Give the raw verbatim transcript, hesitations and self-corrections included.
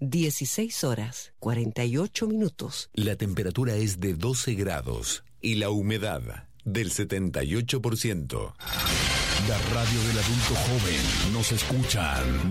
dieciséis horas, cuarenta y ocho minutos. La temperatura es de doce grados y la humedad del setenta y ocho por ciento. La radio del adulto joven. Nos escuchan